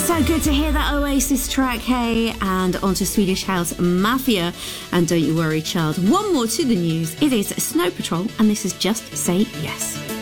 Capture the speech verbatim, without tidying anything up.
So good to hear that Oasis track, hey, and onto Swedish House Mafia. And don't you worry, child, one more to the news. It is Snow Patrol, and this is Just Say Yes.